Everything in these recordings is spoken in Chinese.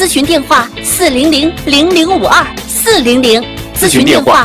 咨询电话400-0052 400， 咨询电话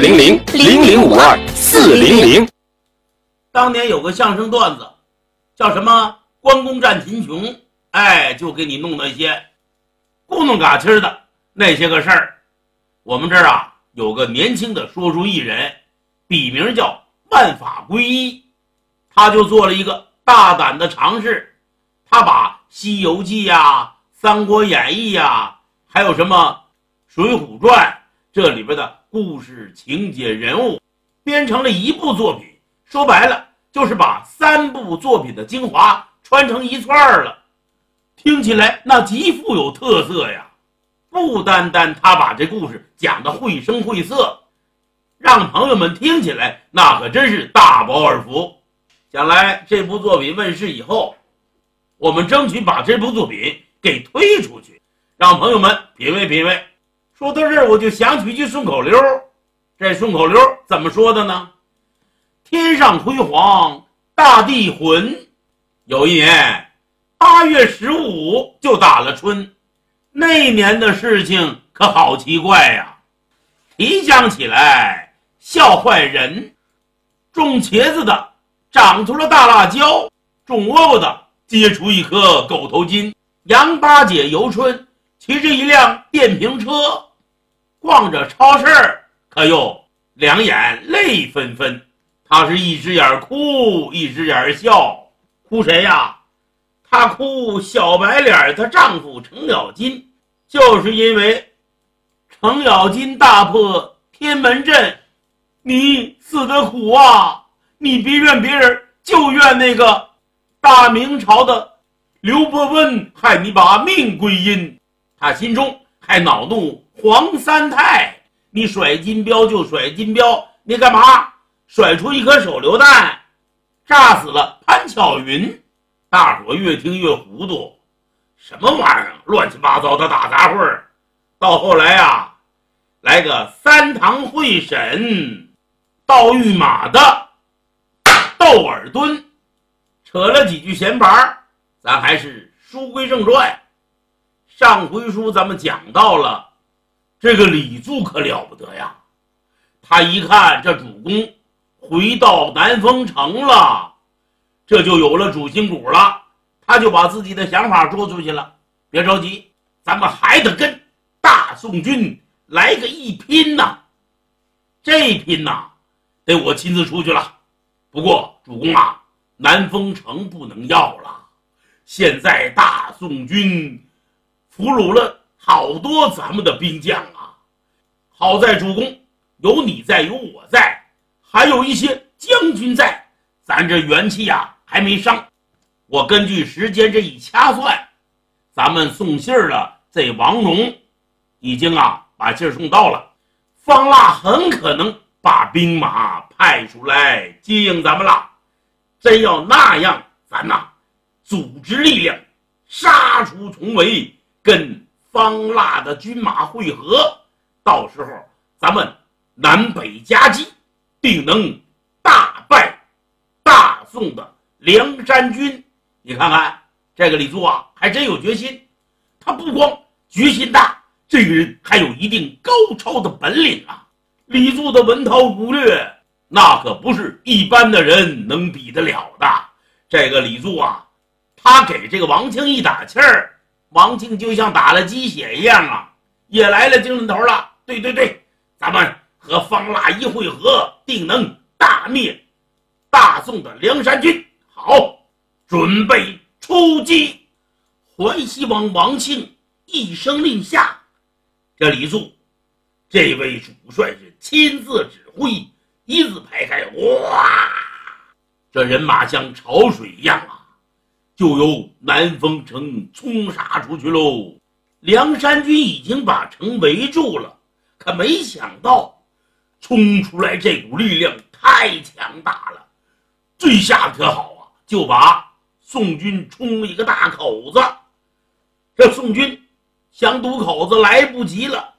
400-0052 当年有个相声段子，叫什么关公战秦琼，就给你弄那些咕弄嘎气的那些个事儿。我们这儿有个年轻的说书艺人，笔名叫万法归一，他就做了一个大胆的尝试，他把《西游记》三国演义》还有什么《水浒传》这里边的故事情节人物编成了一部作品，说白了就是把3部作品的精华穿成一串了，听起来那极富有特色呀。不单单他把这故事讲得绘声绘色，让朋友们听起来那可真是大饱耳福。将来这部作品问世以后，我们争取把这部作品给推出去，让朋友们品味品味。说到这儿，我就想起一句顺口溜，这顺口溜怎么说的呢？天上辉煌，大地浑。有一年8月15就打了春，那年的事情可好奇怪呀。提想起来笑坏人，种茄子的长出了大辣椒，种窝窝的结出一颗狗头金。杨八姐游春骑着一辆电瓶车，逛着超市可又两眼泪纷纷。她是一只眼哭一只眼笑，哭谁呀？她哭小白脸她丈夫程咬金，就是因为程咬金大破天门阵，你死得苦啊，你别怨别人，就怨那个大明朝的刘伯温害你把命归阴。他心中还恼怒黄三太，你甩金镖就甩金镖，你干嘛甩出一颗手榴弹炸死了潘巧云？大伙越听越糊涂，什么玩意儿乱七八糟的大杂烩儿。到后来来个3堂会审盗御马的窦尔敦，扯了几句闲白，咱还是书归正传。上回书咱们讲到了，这个李柱可了不得呀，他一看这主公回到南丰城了，这就有了主心骨了，他就把自己的想法说出去了。别着急，咱们还得跟大宋军来个一拼呐！这一拼得我亲自出去了。不过主公南丰城不能要了，现在大宋军俘虏了好多咱们的兵将好在主公有你在，有我在，还有一些将军在，咱这元气还没伤。我根据时间这一掐算，咱们送信儿了，这王荣已经把信儿送到了，方腊很可能把兵马派出来接应咱们了。真要那样，咱组织力量杀出重围，跟方腊的军马会合，到时候咱们南北夹击，定能大败大宋的梁山军。你看看这个李柱还真有决心，他不光决心大，这个人还有一定高超的本领李柱的文韬武略那可不是一般的人能比得了的。这个李柱他给这个王庆一打气儿，王庆就像打了鸡血一样也来了精神头了。对对对，咱们和方腊一会合，定能大灭大宋的梁山军。好，准备出击！淮西王王庆一声令下，这李柱这位主帅是亲自指挥，一字排开，哇，这人马像潮水一样就由南丰城冲杀出去喽。梁山军已经把城围住了，可没想到冲出来这股力量太强大了，这下可好就把宋军冲了一个大口子。这宋军想堵口子来不及了，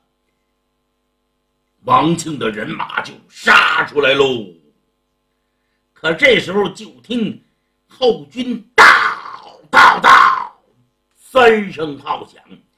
王庆的人马就杀出来喽。可这时候就听后军到3声炮响，